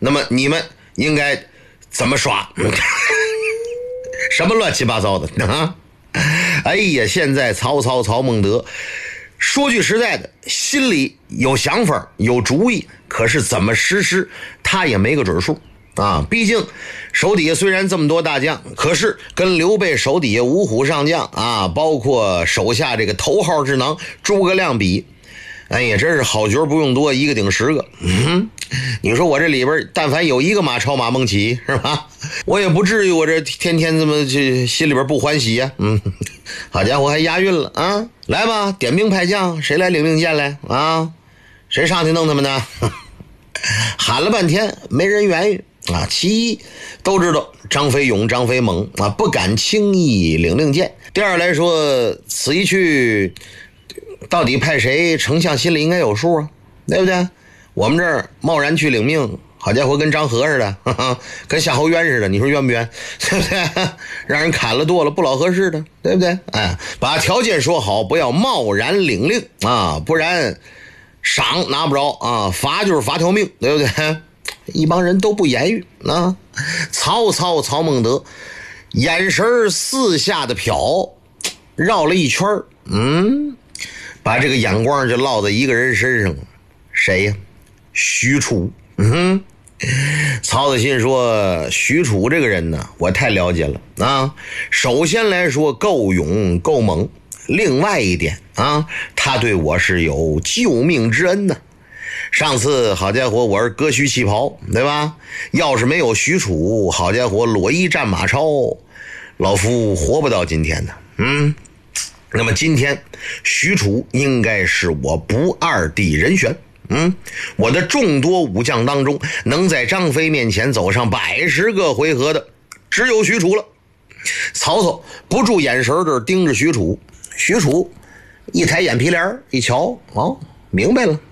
那么你们应该怎么刷？什么乱七八糟的啊！哎呀，现在曹孟德，说句实在的，心里有想法有主意，可是怎么实施他也没个准数啊。毕竟手底下虽然这么多大将，可是跟刘备手底下五虎上将啊，包括手下这个头号智囊诸葛亮比，哎呀，真是好角不用多，一个顶10个。你说我这里边但凡有一个马超马孟起是吧，我也不至于我这天天这么心里边不欢喜呀。好家伙，还押韵了啊！来吧，点兵派将，谁来领令箭来啊？谁上去弄他们呢？喊了半天没人愿意啊。其一都知道张飞勇张飞猛啊，不敢轻易领令箭。第二来说，此一去到底派谁，丞相心里应该有数啊，对不对？我们这儿贸然去领命，好家伙，跟张合似的，跟夏侯渊似的，你说冤不冤？对不对？让人砍了剁了，不老合适的，对不对？哎，把条件说好，不要贸然领令啊，不然赏拿不着啊，罚就是罚条命，对不对？一帮人都不言语啊。曹孟德眼神四下的瞟，绕了一圈，把这个眼光就落在一个人身上，谁呀？许褚。曹子信说，许褚这个人呢，我太了解了啊。首先来说，够勇够猛，另外一点啊，他对我是有救命之恩的。上次好家伙，我是割须弃袍，对吧？要是没有许褚，好家伙，裸衣战马超，老夫活不到今天的。那么今天许褚应该是我不二的人选。我的众多武将当中，能在张飞面前走上110个回合的，只有许褚了。曹操不住眼神这盯着许褚，许褚一抬眼皮帘一瞧，明白了。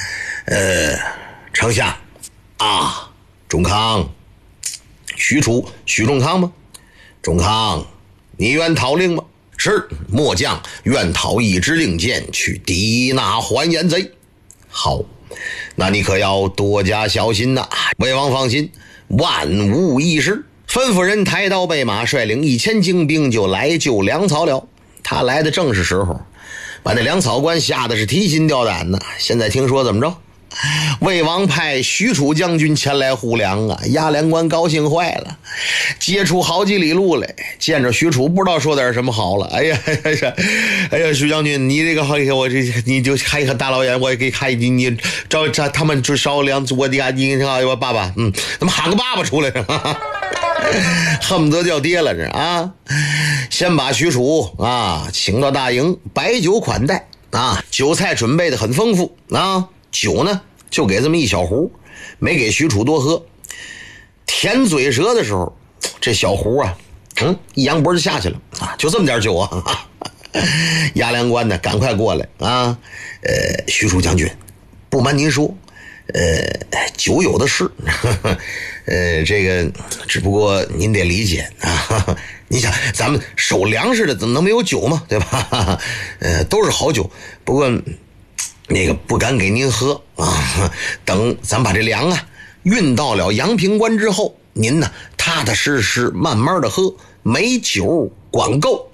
丞相啊，仲康，许仲康吗？仲康，你愿讨令吗？是，末将愿讨一支令箭，去抵那还颜贼。好，那你可要多加小心呐。魏王放心，万无一失。吩咐人抬刀备马，率领1000精兵就来救粮草了。他来的正是时候，把那粮草官吓得是提心吊胆的。现在听说怎么着？魏王派许褚将军前来护粮啊！押粮官高兴坏了，接出好几里路来，见着许褚不知道说点什么好了。哎呀，许将军，你这个好，我这你就开一个大老远，我给开你找他们就烧粮，我的你看我爸爸，怎么喊个爸爸出来了？恨不得叫爹了这啊！先把许褚啊请到大营，摆酒款待啊，酒菜准备的很丰富啊。酒呢就给这么一小壶，没给许褚多喝。舔嘴舌的时候，这小壶啊一扬脖就下去了啊，就这么点酒啊。押粮官呢赶快过来啊，许褚将军，不瞒您说，酒有的是，这个只不过您得理解啊。你想咱们守粮食的怎么能没有酒嘛，对吧？都是好酒，不过那个不敢给您喝啊，等咱把这粮啊运到了阳平关之后，您呢踏踏实实慢慢的喝，没酒管够。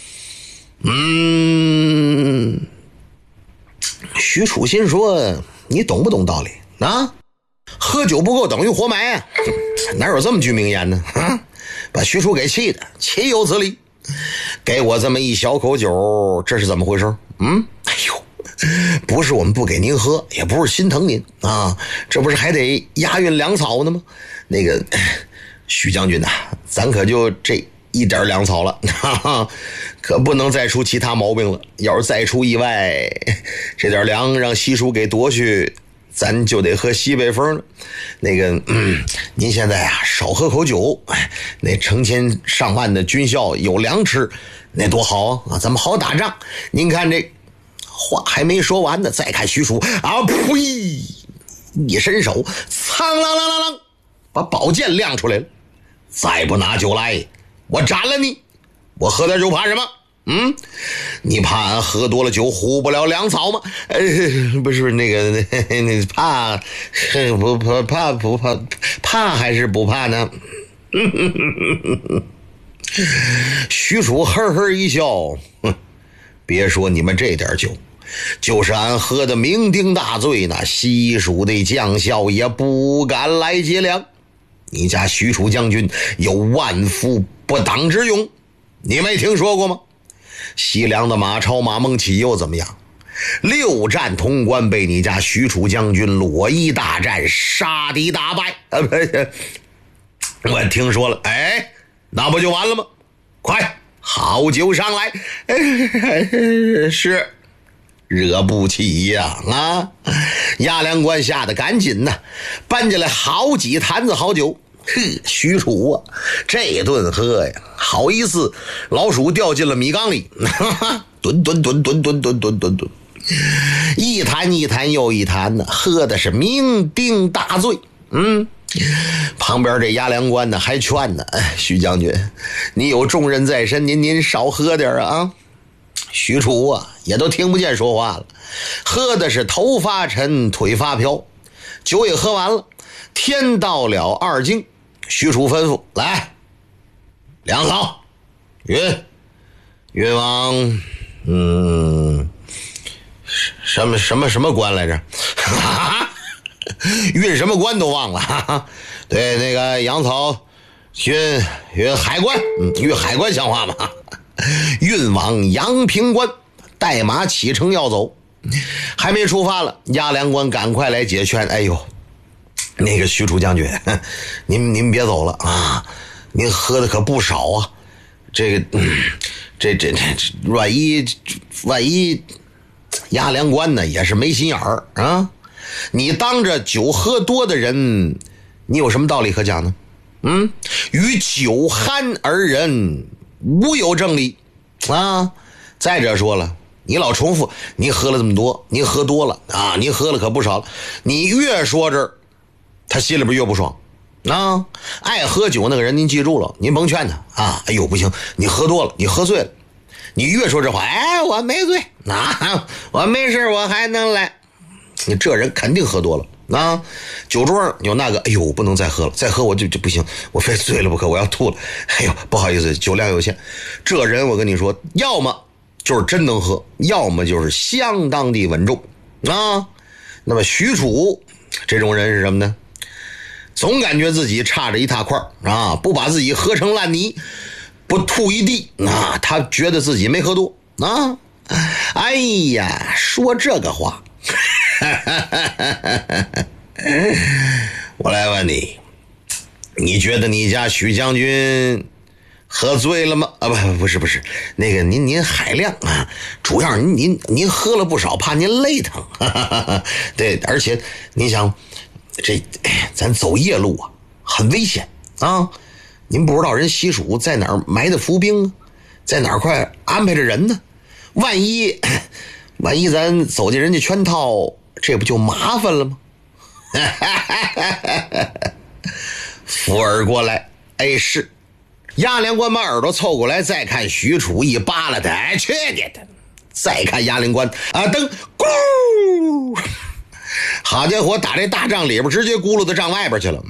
许褚心说，你懂不懂道理啊？喝酒不够等于活埋啊，哪有这么句名言呢？把许褚给气的，岂有此理！给我这么一小口酒，这是怎么回事？哎呦，不是我们不给您喝，也不是心疼您啊，这不是还得押运粮草呢吗？那个许将军呐，咱可就这一点粮草了，可不能再出其他毛病了。要是再出意外，这点粮让西蜀给夺去，咱就得喝西北风了。那个您现在啊少喝口酒，那成千上万的军校有粮吃，那多好啊，咱们好打仗。您看这话还没说完呢，再看许褚啊，呸！一伸手，苍啷啷啷啷，把宝剑亮出来了。再不拿酒来，我斩了你！我喝点酒怕什么？你怕俺喝多了酒护不了粮草吗？不是那个怕怕还是不怕呢？许褚呵呵一笑，别说你们这点酒，就是俺喝的酩酊大醉，那西蜀的将校也不敢来劫粮。你家许褚将军有万夫不挡之勇，你没听说过吗？西凉的马超马孟起又怎么样？6战潼关，被你家许褚将军裸衣大战，杀敌大败。我听说了，哎，那不就完了吗？快，好酒上来。是，惹不起呀！押粮官吓得赶紧呢，搬进来好几坛子好酒。许褚啊，这顿喝呀，好意思老鼠掉进了米缸里，吨吨吨吨吨吨吨吨吨，一坛一坛又一坛呢，喝的是酩酊大醉。旁边这押粮官呢还劝呢，许将军，你有重任在身，您少喝点啊。许褚啊也都听不见说话了，喝的是头发沉腿发飘，酒也喝完了，天到了2更，许褚吩咐，来，粮草运往什么官来着？运什么官都忘了。对，那个粮草运海关，运海关像话吗？运往阳平关，带马启程要走。还没出发了，押粮官赶快来解劝。哎呦，那个许褚将军，您别走了啊！您喝的可不少啊。这万一押粮官呢也是没心眼儿啊。你当着酒喝多的人，你有什么道理可讲呢？与酒酣而人，无有正理啊！再者说了，你老重复，你喝了这么多，你喝多了啊，你喝了可不少了。你越说这儿，他心里边越不爽啊！爱喝酒那个人，您记住了，您甭劝他啊！哎呦，不行，你喝多了，你喝醉了，你越说这话，哎，我没醉啊，我没事，我还能来。你这人肯定喝多了啊！酒桌上有那个，哎呦，不能再喝了，再喝我就不行，我非醉了不可，我要吐了。哎呦，不好意思，酒量有限。这人我跟你说，要么就是真能喝，要么就是相当的稳重啊。那么许褚这种人是什么呢？总感觉自己差着一大块啊，不把自己喝成烂泥，不吐一地啊，他觉得自己没喝多啊。哎呀，说这个话。我来问你，你觉得你家许将军喝醉了吗？啊，不是，那个您海量啊，主要是您喝了不少，怕您累疼。对，而且您想，咱走夜路啊，很危险啊！您不知道人西蜀在哪儿埋的伏兵啊，在哪儿快安排着人呢？万一咱走进人家圈套，这不就麻烦了吗？附耳过来，哎，是。押粮官把耳朵凑过来，再看许褚一扒拉他，哎，去你的！再看押粮官啊，灯咕，好家伙，打这大帐里边直接咕噜到帐外边去了。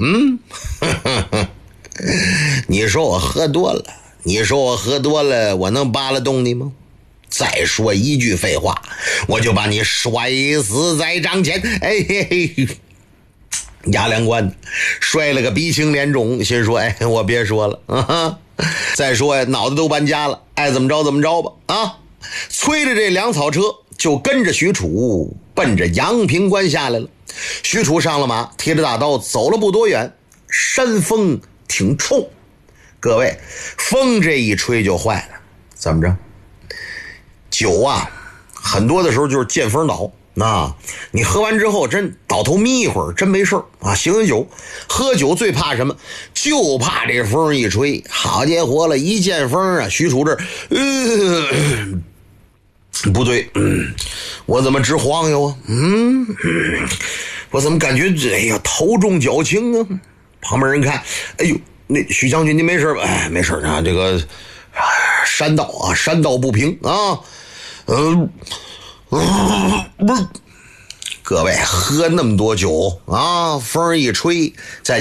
你说我喝多了，我能扒拉动你吗？再说一句废话，我就把你摔死在帐前。哎嘿嘿，押粮官摔了个鼻青脸肿，心说，哎，我别说了啊！再说呀，脑袋都搬家了，爱怎么着怎么着吧啊！催着这粮草车就跟着许褚奔着阳平关下来了。许褚上了马，提着大刀走了不多远，山风挺冲，各位，风这一吹就坏了。怎么着？酒啊，很多的时候就是见风倒。你喝完之后真倒头眯一会儿，真没事啊。醒酒，喝酒最怕什么？就怕这风一吹。好家伙了，一见风啊，许褚这不对，我怎么直晃悠啊？我怎么感觉哎呀头重脚轻啊？旁边人看，哎呦，那许将军您没事吧？哎，没事啊，这个山道不平啊。不是，各位喝那么多酒啊，风一吹，再